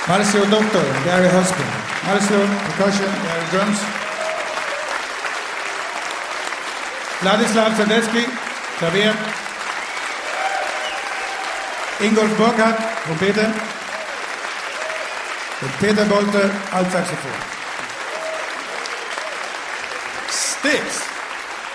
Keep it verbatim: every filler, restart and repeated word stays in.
Marcio Doctor, Gary Husband. Marcio, percussion, Gary drums. Vladislav Sadetsky, Klavier. Ingolf Burkhardt, Trompete. Und Peter Bolte, Altsaxophon. Sticks.